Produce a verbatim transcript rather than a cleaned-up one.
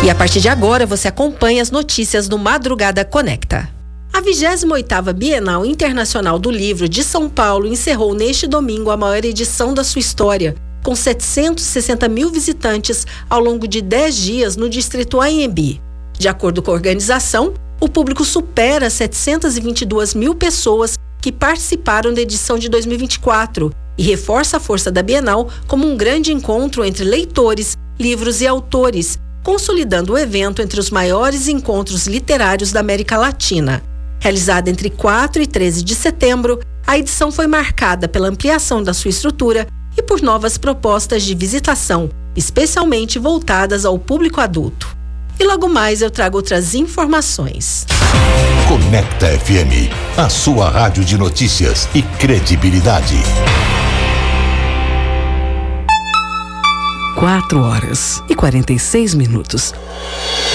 E a partir de agora você acompanha as notícias do Madrugada Conecta. A vigésima oitava Bienal Internacional do Livro de São Paulo encerrou neste domingo a maior edição da sua história, com setecentos e sessenta mil visitantes ao longo de dez dias no distrito Anhembi. De acordo com a organização, o público supera setecentas e vinte e duas mil pessoas que participaram da edição de dois mil e vinte e quatro e reforça a força da Bienal como um grande encontro entre leitores, livros e autores, consolidando o evento entre os maiores encontros literários da América Latina. Realizada entre quatro e treze de setembro, a edição foi marcada pela ampliação da sua estrutura e por novas propostas de visitação, especialmente voltadas ao público adulto. E logo mais eu trago outras informações. Conecta F M, a sua rádio de notícias e credibilidade. Quatro horas e quarenta e seis minutos.